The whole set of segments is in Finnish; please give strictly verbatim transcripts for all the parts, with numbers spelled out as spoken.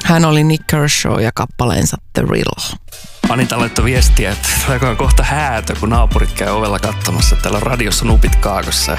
Hän oli Nick Kershaw ja kappaleensa The Real. Anita laittoi viestiä, että tuleekohan kohta häätö, kun naapurit käy ovella katsomassa. Täällä on radiossa nupit kaakossa.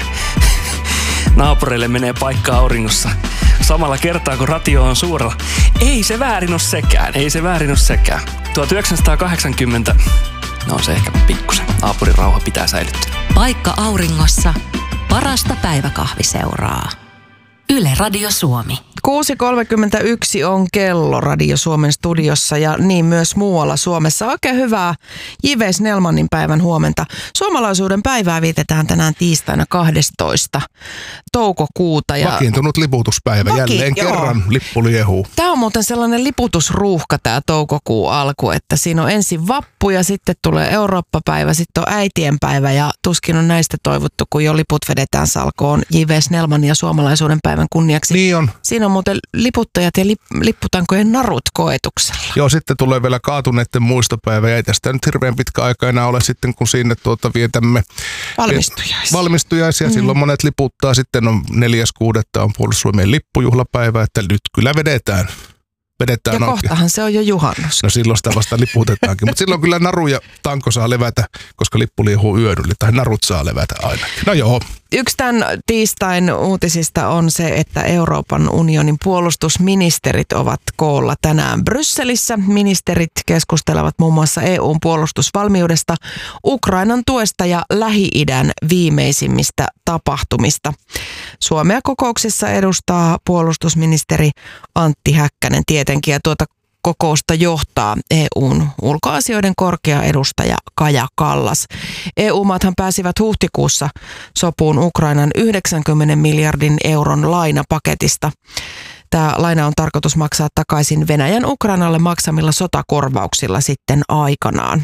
Naapureille menee paikka auringossa samalla kertaa, kun radio on suurella. Ei se väärin ole sekään, ei se väärin ole sekään. tuhatyhdeksänsataakahdeksankymmentä, no se ehkä pikkusen. Naapurin rauha pitää säilyttää. Paikka auringossa, parasta päiväkahviseuraa. Yle Radio Suomi. kuusi kolmekymmentäyksi on kello Radio Suomen studiossa ja niin myös muualla Suomessa. Oikein hyvää J V Snellmanin päivän huomenta. Suomalaisuuden päivää vietetään tänään tiistaina kahdestoista toukokuuta. Ja vakiintunut liputuspäivä. Vaki, Jälleen joo. kerran lippu liehuu. Tämä on muuten sellainen liputusruuhka tämä toukokuun alku, että siinä on ensin vappu ja sitten tulee Eurooppa-päivä, sitten on äitienpäivä ja tuskin on näistä toivottu, kun jo liput vedetään salkoon J V Snellmanin ja suomalaisuuden päivän kunniaksi. Niin on. Siinä on muuten liputtajat ja lip- lipputankojen narut koetuksella. Joo, sitten tulee vielä kaatuneiden muistopäivä. Ei tästä nyt hirveän pitkä aika enää ole sitten, kun sinne tuota vietämme valmistujaisia. valmistujaisia. Mm. Silloin monet liputtaa. Sitten on neljäs kuudetta on Puolustusvoimien lippujuhlapäivä, että nyt kyllä vedetään. Vedetään ja oikein. Kohtahan se on jo juhannus. No silloin sitä vasta liputetaankin. Mutta silloin kyllä naru ja tanko saa levätä, koska lippu liehuu yön yli. Tai narut saa levätä ainakin. No joo. Yksi tämän tiistain uutisista on se, että Euroopan unionin puolustusministerit ovat koolla tänään Brysselissä. Ministerit keskustelevat muun muassa E U:n puolustusvalmiudesta, Ukrainan tuesta ja Lähi-idän viimeisimmistä tapahtumista. Suomea kokouksessa edustaa puolustusministeri Antti Häkkänen tietenkin ja tuota kokousta johtaa E U:n ulkoasioiden korkea edustaja Kaja Kallas. E U-maathan pääsivät huhtikuussa sopuun Ukrainan yhdeksänkymmenen miljardin euron lainapaketista. Tämä laina on tarkoitus maksaa takaisin Venäjän Ukrainalle maksamilla sotakorvauksilla sitten aikanaan.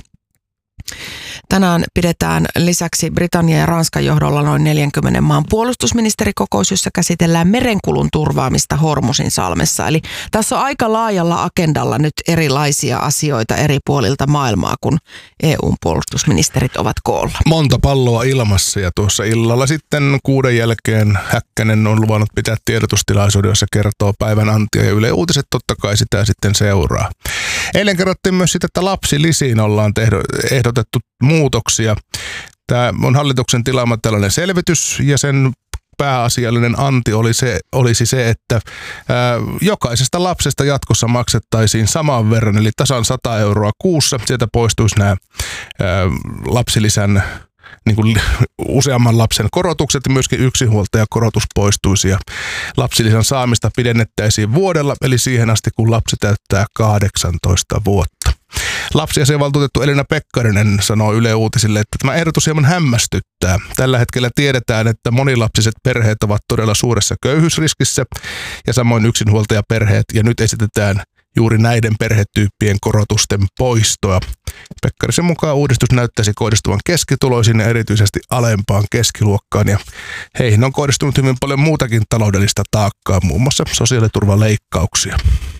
Tänään pidetään lisäksi Britannian ja Ranskan johdolla noin neljänkymmenen maan puolustusministerikokous, jossa käsitellään merenkulun turvaamista Hormusin salmessa. Eli tässä on aika laajalla agendalla nyt erilaisia asioita eri puolilta maailmaa, kun E U:n puolustusministerit ovat koolla. Monta palloa ilmassa ja tuossa illalla sitten kuuden jälkeen Häkkänen on luvannut pitää tiedotustilaisuuden, jossa kertoo päivän antia ja Yle Uutiset totta kai sitä sitten seuraa. Eilen kerrottiin myös sitä, että lapsilisiin ollaan tehdo, ehdotettu muutoksia. Tämä on hallituksen tilaama tällainen selvitys ja sen pääasiallinen anti oli se, olisi se, että ää, jokaisesta lapsesta jatkossa maksettaisiin saman verran, eli tasan sata euroa kuussa. Sieltä poistuisi nämä ää, lapsilisän niin kuin useamman lapsen korotukset ja myöskin yksinhuoltajakorotus poistuisi ja lapsilisän saamista pidennettäisiin vuodella, eli siihen asti kun lapsi täyttää kahdeksantoista vuotta. Lapsiasiavaltuutettu Elina Pekkarinen sanoo Yle Uutisille, että tämä ehdotus hieman hämmästyttää. Tällä hetkellä tiedetään, että monilapsiset perheet ovat todella suuressa köyhyysriskissä ja samoin yksinhuoltajaperheet ja nyt esitetään juuri näiden perhetyyppien korotusten poistoa. Pekkarisen mukaan uudistus näyttäisi kohdistuvan keskituloisiin ja erityisesti alempaan keskiluokkaan ja heihin on kohdistunut hyvin paljon muutakin taloudellista taakkaa, muun muassa sosiaaliturvaleikkauksia.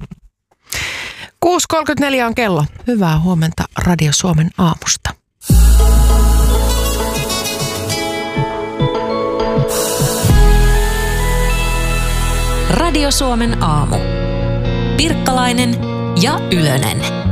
kuusi kolmekymmentäneljä on kello. Hyvää huomenta Radio Suomen aamusta. Radio Suomen aamu. Pirkkalainen ja Ylönen.